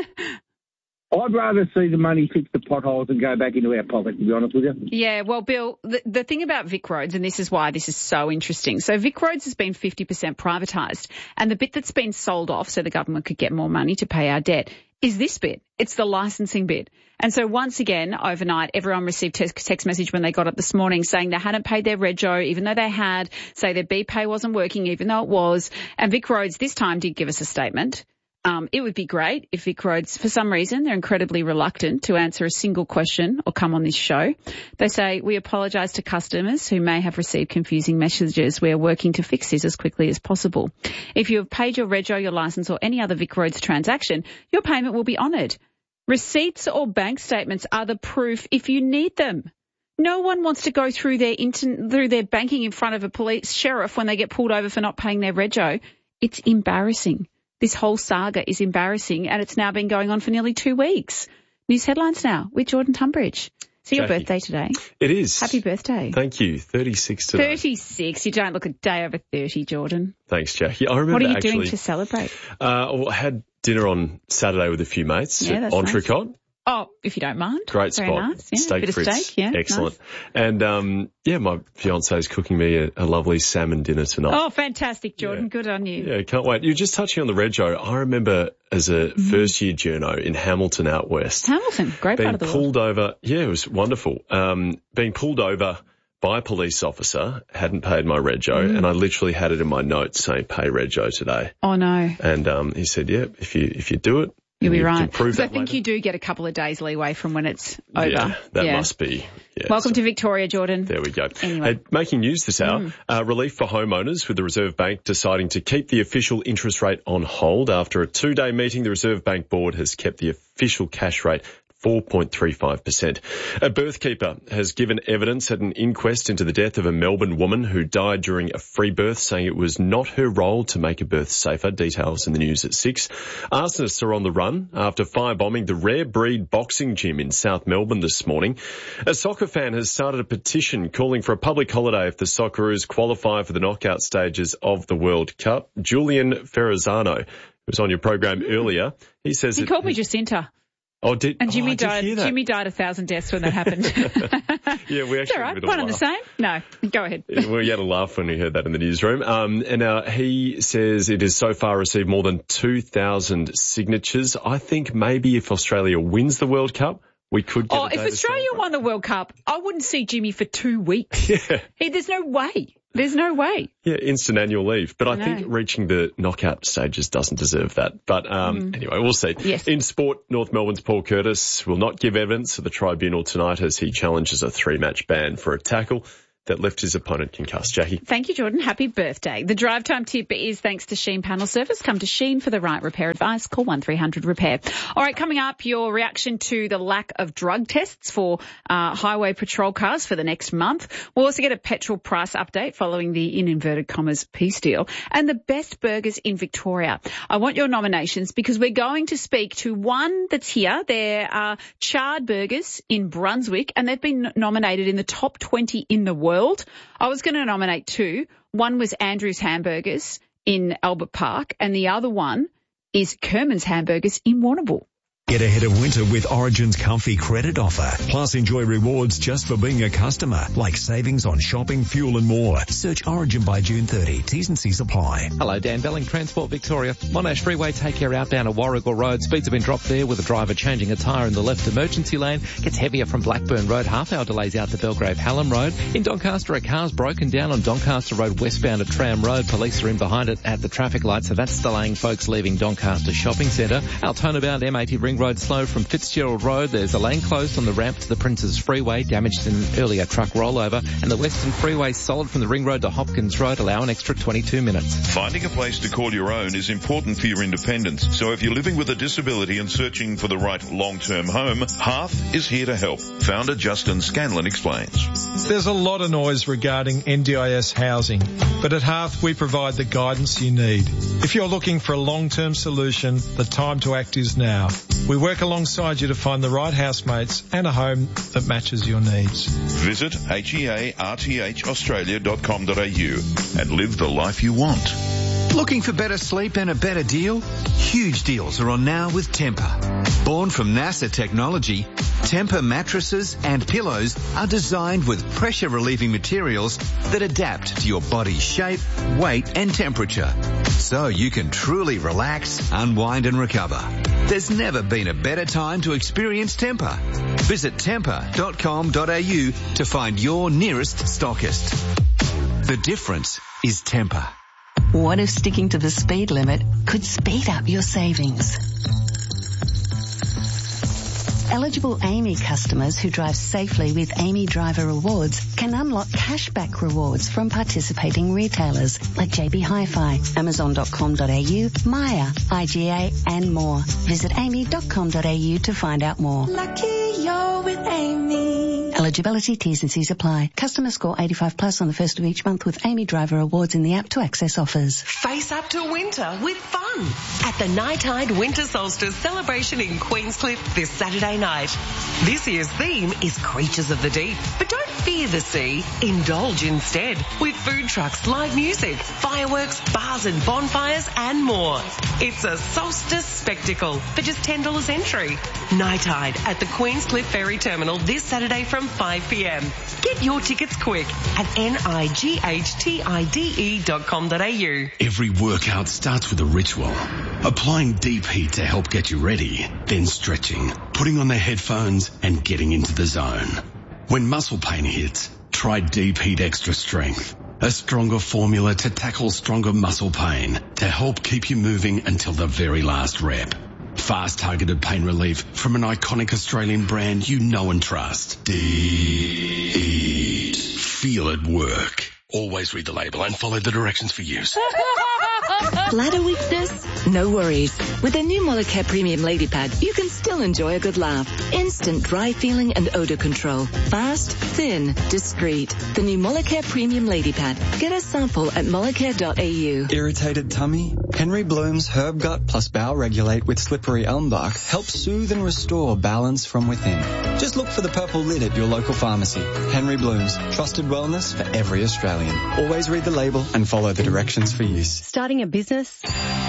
I'd rather see the money fix the potholes and go back into our pocket, to be honest with you. Yeah, well, Bill, the thing about Vic Roads, and this is why this is so interesting. So Vic Roads has been 50% privatised, and the bit that's been sold off so the government could get more money to pay our debt is this bit. It's the licensing bit. And so once again, overnight, everyone received text message when they got it this morning saying they hadn't paid their rego, even though they had, say their BPay wasn't working, even though it was. And Vic Roads this time did give us a statement. It would be great if Vic Roads, for some reason, they're incredibly reluctant to answer a single question or come on this show. They say, we apologise to customers who may have received confusing messages. We are working to fix this as quickly as possible. If you have paid your rego, your licence or any other Vic Roads transaction, your payment will be honoured. Receipts or bank statements are the proof if you need them. No one wants to go through their banking in front of a police sheriff when they get pulled over for not paying their rego. It's embarrassing. This whole saga is embarrassing, and it's now been going on for nearly 2 weeks. News headlines now with Jordan Tunbridge. It's your birthday today. It is. Happy birthday. Thank you. 36 today. 36. You don't look a day over 30, Jordan. Thanks, Jackie. I remember What are you doing to celebrate? I had dinner on Saturday with a few mates at Entrecôte. Nice. Oh, if you don't mind. Great Very spot. Nice. Yeah, Steak bit frites. Of steak, yeah. Excellent. Nice. And, my fiance's cooking me a lovely salmon dinner tonight. Oh, fantastic, Jordan. Good on you. Yeah, can't wait. You're just touching on the rego. I remember as a first-year journo in Hamilton out west. Hamilton, great part of the world. Being pulled over. Yeah, it was wonderful. Being pulled over by a police officer, hadn't paid my rego, and I literally had it in my notes saying, pay rego today. Oh, no. And he said, yeah, if you do it, you'll be right. Because I think you do get a couple of days leeway from when it's over. Yeah, that must be. Yeah, Welcome to Victoria, Jordan. There we go. Anyway. Hey, making news this hour, relief for homeowners with the Reserve Bank deciding to keep the official interest rate on hold. After a 2-day meeting, the Reserve Bank Board has kept the official cash rate 4.35%. A birthkeeper has given evidence at an inquest into the death of a Melbourne woman who died during a free birth, saying it was not her role to make a birth safer. Details in the news at 6. Arsonists are on the run after firebombing the Rare Breed boxing gym in South Melbourne this morning. A soccer fan has started a petition calling for a public holiday if the Socceroos qualify for the knockout stages of the World Cup. Julian Ferrazano was on your program earlier. He says he called me Jacinta. Oh, did and Jimmy died? Jimmy died 1,000 deaths when that happened. Yeah, we actually. It's all right. One and the same. No, go ahead. We had a laugh when we heard that in the newsroom. And he says it has so far received more than 2,000 signatures. I think maybe if Australia wins the World Cup, we could get. If Australia won the World Cup, I wouldn't see Jimmy for 2 weeks. Yeah. There's no way. There's no way. Yeah, instant annual leave. But I think reaching the knockout stages doesn't deserve that. But anyway, we'll see. Yes. In sport, North Melbourne's Paul Curtis will not give evidence to the tribunal tonight as he challenges a 3-match ban for a tackle that left his opponent concussed. Jackie. Thank you, Jordan. Happy birthday. The drive time tip is thanks to Sheen Panel Service. Come to Sheen for the right repair advice. Call 1300-REPAIR. All right, coming up, your reaction to the lack of drug tests for highway patrol cars for the next month. We'll also get a petrol price update following the, in inverted commas, peace deal. And the best burgers in Victoria. I want your nominations because we're going to speak to one that's here. There are Charred Burgers in Brunswick, and they've been nominated in the top 20 in the world. I was going to nominate 2. One was Andrew's Hamburgers in Albert Park, and the other one is Kerman's Hamburgers in Warrnambool. Get ahead of winter with Origin's comfy credit offer. Plus enjoy rewards just for being a customer, like savings on shopping, fuel and more. Search Origin by June 30. T's and C's apply. Hello, Dan Belling, Transport Victoria. Monash Freeway, take care outbound at Warrigal Road. Speeds have been dropped there with a driver changing a tyre in the left emergency lane. Gets heavier from Blackburn Road. Half-hour delays out to Belgrave Hallam Road. In Doncaster, a car's broken down on Doncaster Road westbound at Tram Road. Police are in behind it at the traffic light, so that's delaying folks leaving Doncaster Shopping Centre. Altona bound M80 Ring Road slow from Fitzgerald Road. There's a lane closed on the ramp to the Princes Freeway, damaged in an earlier truck rollover. And the Western Freeway solid from the Ring Road to Hopkins Road, allow an extra 22 minutes. Finding a place to call your own is important for your independence. So if you're living with a disability and searching for the right long-term home, Hearth is here to help. Founder Justin Scanlon explains. There's a lot of noise regarding NDIS housing, but at Hearth we provide the guidance you need. If you're looking for a long-term solution, the time to act is now. We work alongside you to find the right housemates and a home that matches your needs. Visit hearthaustralia.com.au and live the life you want. Looking for better sleep and a better deal? Huge deals are on now with Tempur. Born from NASA technology, Tempur mattresses and pillows are designed with pressure-relieving materials that adapt to your body's shape, weight and temperature, so you can truly relax, unwind and recover. There's never been a better time to experience Tempur. Visit tempur.com.au to find your nearest stockist. The difference is Tempur. What if sticking to the speed limit could speed up your savings? Eligible AAMI customers who drive safely with AAMI Driver Rewards can unlock cashback rewards from participating retailers like JB Hi-Fi, Amazon.com.au, Maya, IGA and more. Visit AAMI.com.au to find out more. Lucky you're with AAMI. Eligibility, T's and C's apply. Customer score 85 plus on the first of each month with AAMI Driver Rewards in the app to access offers. Face up to winter with fun at the Night Tide Winter Solstice celebration in Queenscliff this Saturday night. This year's theme is Creatures of the Deep, but don't fear the sea. Indulge instead with food trucks, live music, fireworks, bars and bonfires and more. It's a solstice spectacle for just $10 entry. Night Tide at the Queenscliff Ferry Terminal this Saturday from 5 p.m. Get your tickets quick at nighttide.com.au. Every workout starts with a ritual. Applying deep heat to help get you ready, then stretching, putting on the headphones and getting into the zone. When muscle pain hits, try Deep Heat Extra Strength, a stronger formula to tackle stronger muscle pain to help keep you moving until the very last rep. Fast targeted pain relief from an iconic Australian brand you know and trust. Deep Heat. Feel it work. Always read the label and follow the directions for use. Bladder weakness? No worries. With the new Molicare Premium Lady Pad, you can still enjoy a good laugh. Instant dry feeling and odor control. Fast, thin, discreet. The new Molicare Premium Lady Pad. Get a sample at molicare.au. Irritated tummy? Henry Bloom's Herb Gut plus Bowel Regulate with slippery elm bark helps soothe and restore balance from within. Just look for the purple lid at your local pharmacy. Henry Bloom's. Trusted wellness for every Australian. Always read the label and follow the directions for use. Starting a business?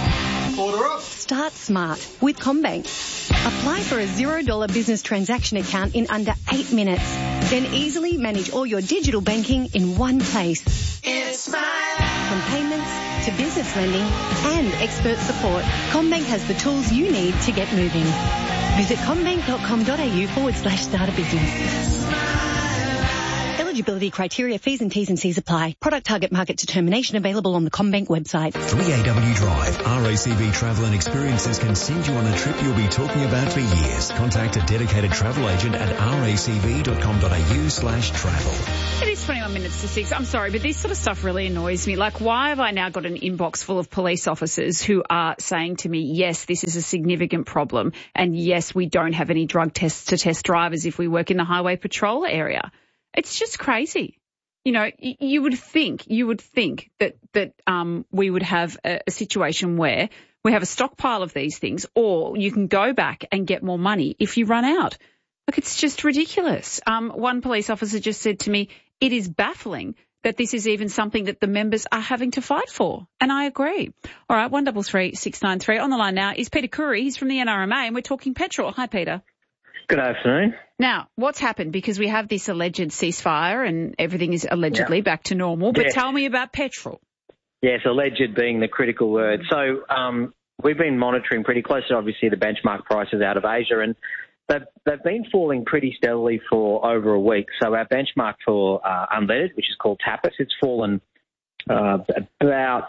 Order up. Start smart with CommBank. Apply for a $0 business transaction account in under 8 minutes. Then easily manage all your digital banking in one place. It's smart. From payments to business lending and expert support, CommBank has the tools you need to get moving. Visit commbank.com.au/start a business. Eligibility criteria, fees and T's and C's apply. Product target market determination available on the CommBank website. 3AW Drive. RACV Travel and Experiences can send you on a trip you'll be talking about for years. Contact a dedicated travel agent at racv.com.au/travel. It is 21 minutes to 6. I'm sorry, but this sort of stuff really annoys me. Like, why have I now got an inbox full of police officers who are saying to me, yes, this is a significant problem, and yes, we don't have any drug tests to test drivers if we work in the highway patrol area? It's just crazy. You know, you would think that we would have a situation where we have a stockpile of these things, or you can go back and get more money if you run out. Look, it's just ridiculous. One police officer just said to me, it is baffling that this is even something that the members are having to fight for. And I agree. All right, 133 693. On the line now is Peter Curry. He's from the NRMA, and we're talking petrol. Hi, Peter. Good afternoon. Now, what's happened? Because we have this alleged ceasefire and everything is allegedly back to normal. But tell me about petrol. Yes, alleged being the critical word. So we've been monitoring pretty closely, obviously, the benchmark prices out of Asia, and they've been falling pretty steadily for over a week. So our benchmark for unleaded, which is called TAPIS, it's fallen about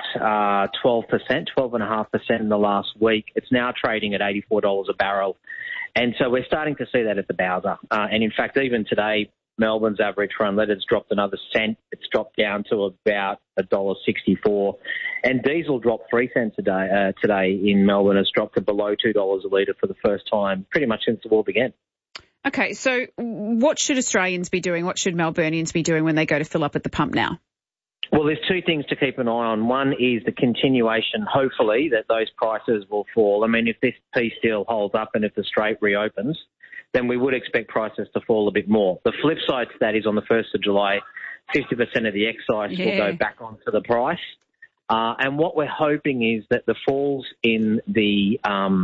12.5% in the last week. It's now trading at $84 a barrel. And so we're starting to see that at the Bowser. And in fact, even today, Melbourne's average for unleaded's dropped another cent. It's dropped down to about $1.64. And diesel dropped 3 cents a day today in Melbourne. It's dropped to below $2 a litre for the first time pretty much since the war began. Okay, so what should Australians be doing? What should Melburnians be doing when they go to fill up at the pump now? Well, there's two things to keep an eye on. One is the continuation, hopefully, that those prices will fall. I mean, if this peace deal holds up and if the Strait reopens, then we would expect prices to fall a bit more. The flip side to that is on the 1st of July, 50% of the excise will go back onto the price. And what we're hoping is that the falls in the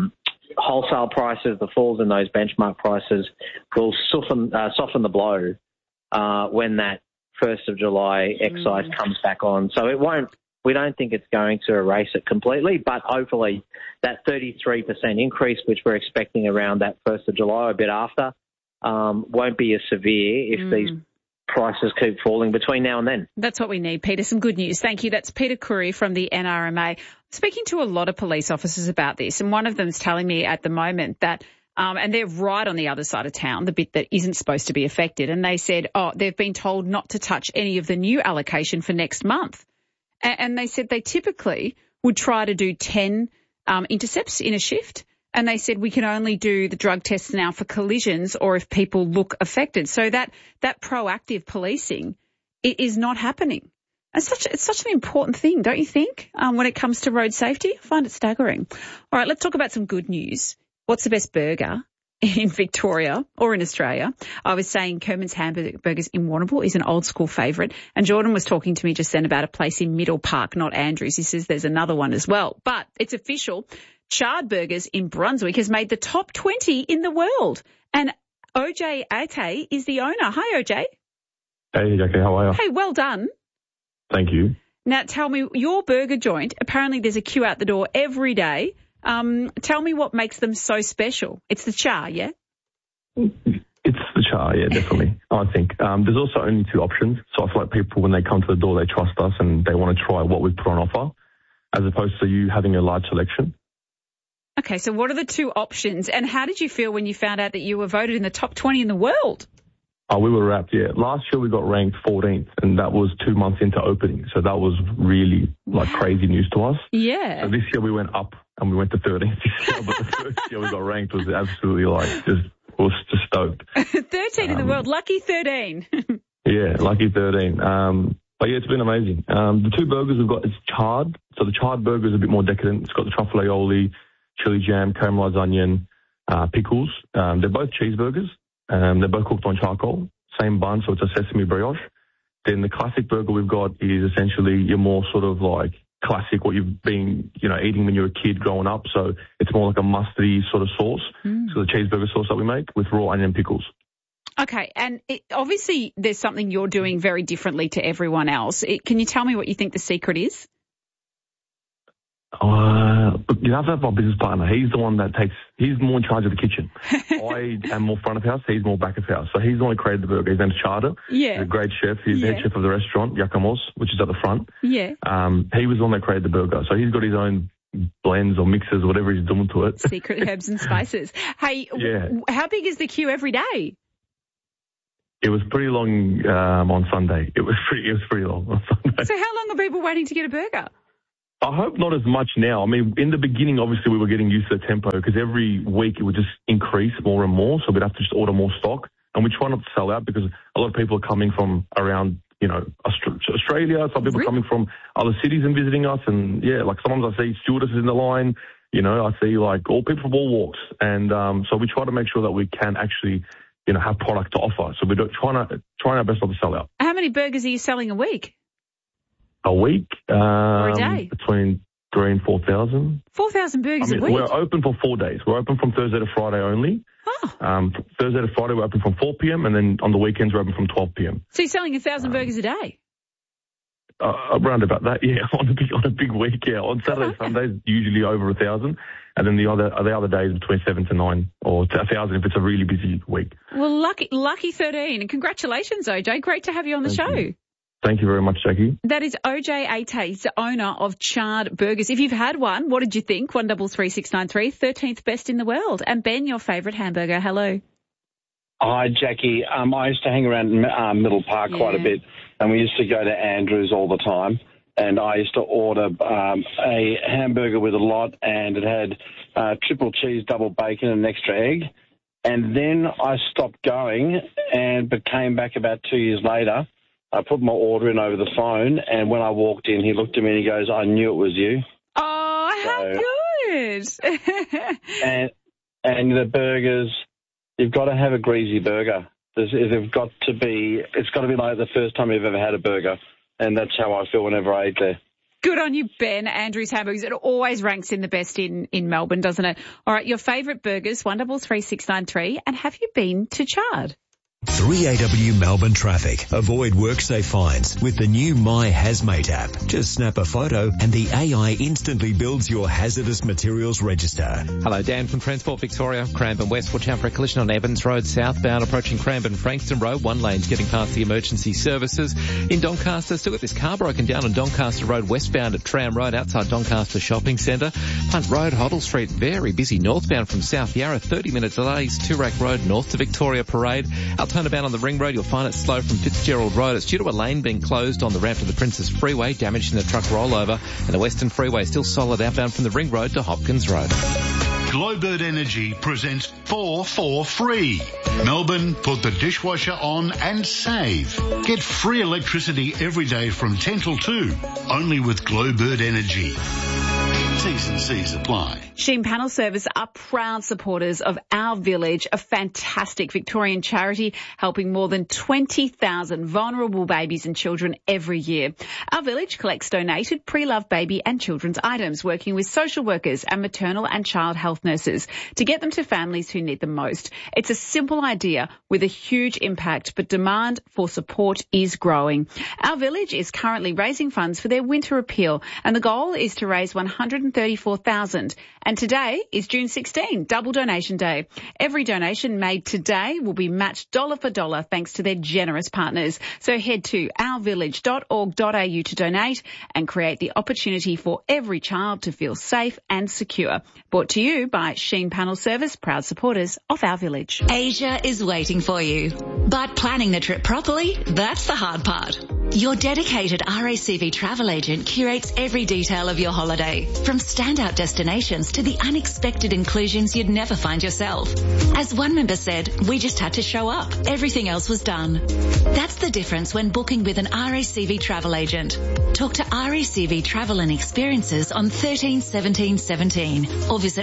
wholesale prices, the falls in those benchmark prices will soften the blow when that 1st of July excise comes back on. So we don't think it's going to erase it completely, but hopefully that 33% increase, which we're expecting around that 1st of July, a bit after, won't be as severe if these prices keep falling between now and then. That's what we need, Peter. Some good news. Thank you. That's Peter Curry from the NRMA. Speaking to a lot of police officers about this, and one of them is telling me at the moment that and they're right on the other side of town, the bit that isn't supposed to be affected. And they said, they've been told not to touch any of the new allocation for next month. And they said they typically would try to do 10 intercepts in a shift. And they said we can only do the drug tests now for collisions or if people look affected. So that proactive policing, it is not happening. It's such an important thing, don't you think, when it comes to road safety? I find it staggering. All right, let's talk about some good news. What's the best burger in Victoria or in Australia? I was saying Kerman's Hamburgers in Warrnambool is an old school favourite. And Jordan was talking to me just then about a place in Middle Park, not Andrews. He says there's another one as well. But it's official. Chard Burgers in Brunswick has made the top 20 in the world. And OJ Ate is the owner. Hi, OJ. Hey, Jackie. How are you? Hey, well done. Thank you. Now, tell me, your burger joint, apparently there's a queue out the door every day. Tell me what makes them so special. It's the char, yeah? It's the char, yeah, definitely. I think there's also only 2 options. So I feel like people, when they come to the door, they trust us and they want to try what we put on offer, as opposed to you having a large selection. Okay, so what are the 2 options? And how did you feel when you found out that you were voted in the top 20 in the world? Oh, we were wrapped, yeah. Last year we got ranked 14th, and that was 2 months into opening. So that was really, crazy news to us. Yeah. So this year we went up, and we went to 13th this year. But the first year we got ranked was absolutely, was just stoked. 13 in the world. Lucky 13. Yeah, lucky 13. But yeah, it's been amazing. The 2 burgers we've got is charred. So the charred burger is a bit more decadent. It's got the truffle aioli, chili jam, caramelised onion, pickles. They're both cheeseburgers. They're both cooked on charcoal, same bun, so it's a sesame brioche. Then the classic burger we've got is essentially your more sort of classic what you've been, eating when you were a kid growing up. So it's more like a mustardy sort of sauce. So the cheeseburger sauce that we make with raw onion pickles. Okay, and obviously there's something you're doing very differently to everyone else. Can you tell me what you think the secret is? You have to have my business partner. He's the one he's more in charge of the kitchen. I am more front of house. He's more back of house. So he's the one who created the burger. His name's Charter. Yeah. He's a great chef. He's the head chef of the restaurant, Yakamos, which is at the front. Yeah. He was the one that created the burger. So he's got his own blends or mixes, whatever he's doing to it. Secret herbs and spices. Hey, how big is the queue every day? It was pretty long on Sunday. It was pretty long on Sunday. So how long are people waiting to get a burger? I hope not as much now. I mean, in the beginning, obviously, we were getting used to the tempo because every week it would just increase more and more. So we'd have to just order more stock. And we try not to sell out because a lot of people are coming from around, Australia. Some people are coming from other cities and visiting us. And, sometimes I see stewardesses in the line. I see, all people from all walks. And so we try to make sure that we can actually, have product to offer. So we're trying our best not to sell out. How many burgers are you selling a week? A week? Or a day? Between 3,000 and 4,000. 4,000 burgers a week? We're open for 4 days. We're open from Thursday to Friday only. Oh. Thursday to Friday we're open from 4 p.m. and then on the weekends we're open from 12 p.m. So you're selling 1,000 burgers a day? Around about that, yeah. On a big week, yeah. On Saturday, Sundays, usually over 1,000. And then the other days between 7 to 9 or 1,000 if it's a really busy week. Well, lucky 13. And congratulations, OJ. Great to have you on the show. You. Thank you very much, Jackie. That is OJ Ate. He's the owner of Charred Burgers. If you've had one, what did you think? 133693, 13th best in the world. And Ben, your favourite hamburger. Hello. Hi, Jackie. I used to hang around Middle Park quite a bit, and we used to go to Andrews all the time. And I used to order a hamburger with a lot, and it had triple cheese, double bacon, and an extra egg. And then I stopped going, but came back about 2 years later. I put my order in over the phone, and when I walked in, he looked at me and he goes, "I knew it was you." Oh, how good! and the burgers, you've got to have a greasy burger. It's got to be like the first time you've ever had a burger, and that's how I feel whenever I eat there. Good on you, Ben. Andrews Hamburgers. It always ranks in the best in Melbourne, doesn't it? All right, your favourite burgers, 133693, and have you been to Charred? 3AW Melbourne traffic. Avoid WorkSafe fines with the new My Hazmate app. Just snap a photo and the AI instantly builds your hazardous materials register. Hello, Dan from Transport Victoria. Cranbourne West, watch out for a collision on Evans Road southbound approaching Cranbourne Frankston Road. One lane's getting past the emergency services. In Doncaster, still got this car broken down on Doncaster Road westbound at Tram Road outside Doncaster Shopping Centre. Punt Road, Hoddle Street, very busy northbound from South Yarra. 30-minute delays. Toorak Road north to Victoria Parade. Turnabout on the Ring Road, you'll find it slow from Fitzgerald Road. It's due to a lane being closed on the ramp to the Princess Freeway, damaging the truck rollover. And the Western Freeway still solid outbound from the Ring Road to Hopkins Road. Glowbird Energy presents 4 for free. Melbourne, put the dishwasher on and save. Get free electricity every day from 10 till 2, only with Glowbird Energy. T's and C's apply. Sheen Panel Service are proud supporters of Our Village, a fantastic Victorian charity helping more than 20,000 vulnerable babies and children every year. Our Village collects donated pre-loved baby and children's items, working with social workers and maternal and child health nurses to get them to families who need them most. It's a simple idea with a huge impact, but demand for support is growing. Our Village is currently raising funds for their winter appeal, and the goal is to raise $134,000. And today is June 16, double donation day. Every donation made today will be matched dollar for dollar thanks to their generous partners. So head to ourvillage.org.au to donate and create the opportunity for every child to feel safe and secure. Brought to you by Sheen Panel Service, proud supporters of Our Village. Asia is waiting for you. But planning the trip properly, that's the hard part. Your dedicated RACV travel agent curates every detail of your holiday, from standout destinations to the unexpected inclusions you'd never find yourself. As one member said, we just had to show up. Everything else was done. That's the difference when booking with an RACV travel agent. Talk to RACV Travel and Experiences on 13 17 17 or visit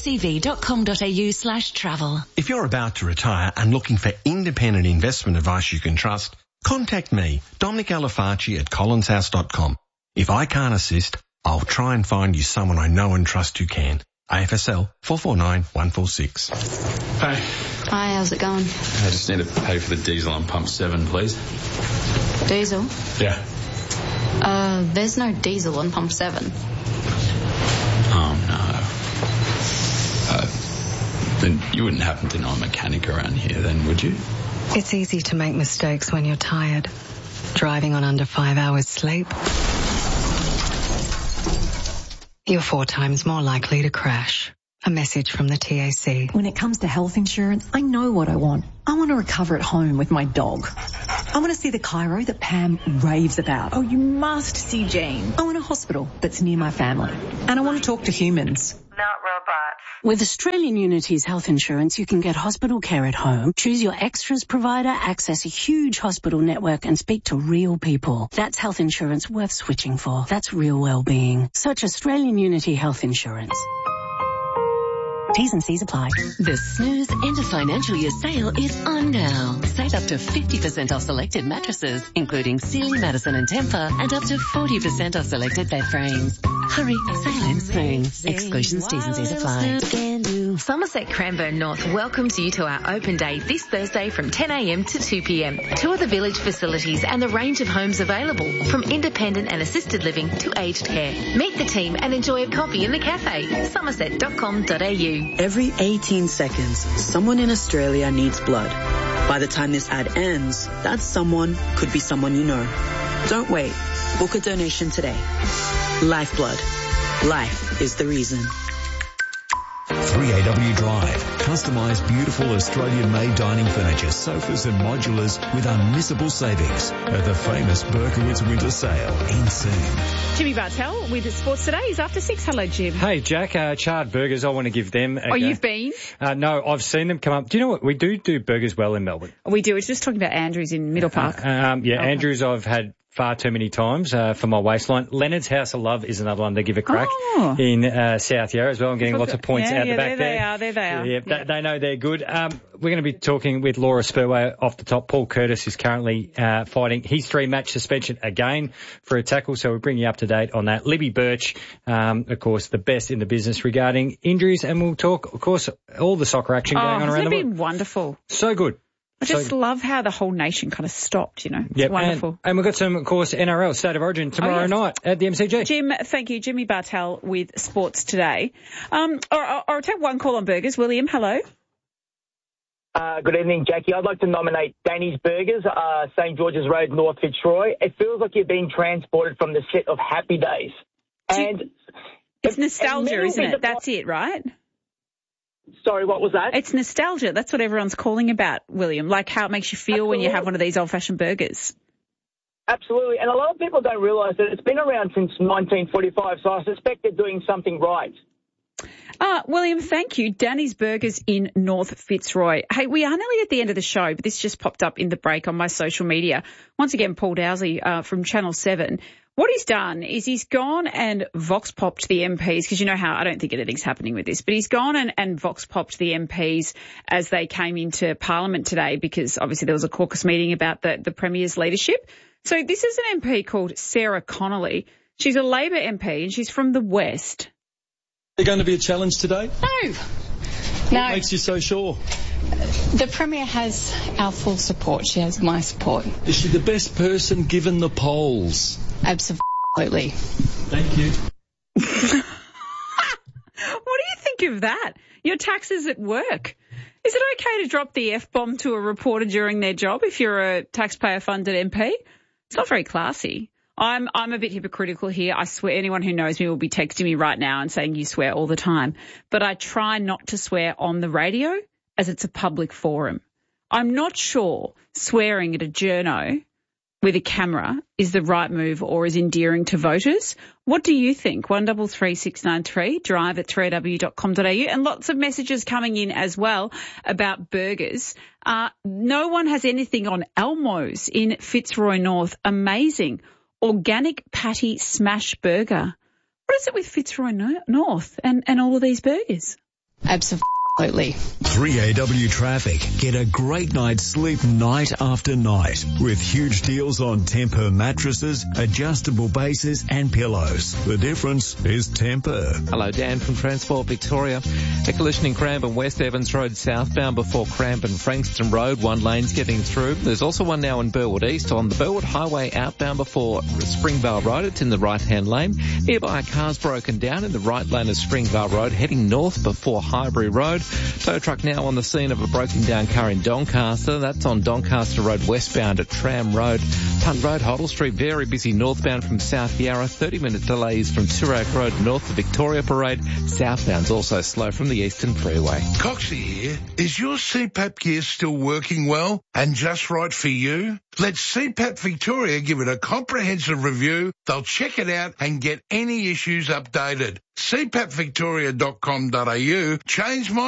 racv.com.au/travel. If you're about to retire and looking for independent investment advice you can trust, contact me, Dominic Alifacci at collinshouse.com. If I can't assist, I'll try and find you someone I know and trust who can. AFSL 449146. Hey. Hi, how's it going? I just need to pay for the diesel on pump 7, please. Diesel? Yeah. There's no diesel on pump 7. Oh, no. Then you wouldn't happen to know a mechanic around here then, would you? It's easy to make mistakes when you're tired. Driving on under 5 hours sleep. You're 4 times more likely to crash. A message from the TAC. When it comes to health insurance, I know what I want. I want to recover at home with my dog. I want to see the chiro that Pam raves about. Oh, you must see Jane. I want a hospital that's near my family. And I want to talk to humans. Not robots. With Australian Unity's health insurance, you can get hospital care at home, choose your extras provider, access a huge hospital network and speak to real people. That's health insurance worth switching for. That's real well-being. Search Australian Unity Health Insurance. T's and C's apply. The Snooze End of Financial Year sale is on now. Save up to 50% off selected mattresses, including Sealy, Madison and Tempur, and up to 40% off selected bed frames. Hurry, sale ends soon. Exclusions, T's and C's apply. Somerset Cranbourne North welcomes you to our open day this Thursday from 10 a.m. to 2 p.m. Tour the village facilities and the range of homes available, from independent and assisted living to aged care. Meet the team and enjoy a coffee in the cafe. Somerset.com.au. Every 18 seconds, someone in Australia needs blood. By the time this ad ends, that someone could be someone you know. Don't wait. Book a donation today. Lifeblood. Life is the reason. 3AW Drive. Customised, beautiful Australian-made dining furniture, sofas and modulars with unmissable savings at the famous Berkowitz Winter Sale in soon. Jimmy Bartell with Sports Today is after 6. Hello, Jim. Hey, Jack. Charred Burgers, I want to give them a go. You've been? No, I've seen them come up. Do you know what? We do burgers well in Melbourne. We do. We're just talking about Andrews in Middle Park. Andrews I've had far too many times for my waistline. Leonard's House of Love is another one they give a crack in South Yarra as well. I'm getting lots of points out the back there. There they are. Yeah, they know they're good. We're going to be talking with Laura Spurway off the top. Paul Curtis is currently fighting his 3-match suspension again for a tackle, so we'll bring you up to date on that. Libby Birch, of course, the best in the business regarding injuries, and we'll talk, of course, all the soccer action going on around the world. It's been wonderful. So good. I just love how the whole nation kind of stopped, you know. It's wonderful. And we've got some, of course, NRL State of Origin tomorrow night at the MCG. Jim, thank you. Jimmy Bartell with Sports Today. I'll take one call on burgers. William, hello. Good evening, Jackie. I'd like to nominate Danny's Burgers, St. George's Road, North Fitzroy. It feels like you're being transported from the set of Happy Days. And it's nostalgia, isn't it? That's it, right? Sorry, what was that? It's nostalgia. That's what everyone's calling about, William, like how it makes you feel when you have one of these old-fashioned burgers. Absolutely. And a lot of people don't realise that it's been around since 1945, so I suspect they're doing something right. William, thank you. Danny's Burgers in North Fitzroy. Hey, we are nearly at the end of the show, but this just popped up in the break on my social media. Once again, Paul Dowsey from Channel 7. What he's done is he's gone and vox-popped the MPs, because you know how I don't think anything's happening with this, but he's gone and vox-popped the MPs as they came into Parliament today, because obviously there was a caucus meeting about the Premier's leadership. So this is an MP called Sarah Connolly. She's a Labor MP and she's from the West. Is there going to be a challenge today? No. What makes you so sure? The Premier has our full support. She has my support. Is she the best person given the polls? Absolutely. Thank you. What do you think of that? Your taxes at work. Is it okay to drop the F-bomb to a reporter during their job if you're a taxpayer-funded MP? It's not very classy. I'm a bit hypocritical here. I swear anyone who knows me will be texting me right now and saying you swear all the time. But I try not to swear on the radio as it's a public forum. I'm not sure swearing at a journo with a camera is the right move or is endearing to voters. What do you think? 133693, drive at 3aw.com.au, and lots of messages coming in as well about burgers. No one has anything on Elmo's in Fitzroy North. Amazing. Organic patty smash burger. What is it with Fitzroy North and all of these burgers? Absolutely. Absolutely. 3AW Traffic. Get a great night's sleep night after night with huge deals on Temper mattresses, adjustable bases and pillows. The difference is Temper. Hello, Dan from Transport Victoria. A collision in Cranbourne West Evans Road southbound before Cranbourne Frankston Road. One lane's getting through. There's also one now in Burwood East on the Burwood Highway outbound before Springvale Road. It's in the right-hand lane. Nearby a car's broken down in the right lane of Springvale Road, heading north before Highbury Road. Tow truck now on the scene of a broken down car in Doncaster. That's on Doncaster Road westbound at Tram Road. Punt Road, Hoddle Street, very busy northbound from South Yarra. 30-minute delays from Toorak Road north of Victoria Parade. Southbound's also slow from the Eastern Freeway. Coxie here. Is your CPAP gear still working well and just right for you? Let CPAP Victoria give it a comprehensive review. They'll check it out and get any issues updated. CPAPvictoria.com.au. Change my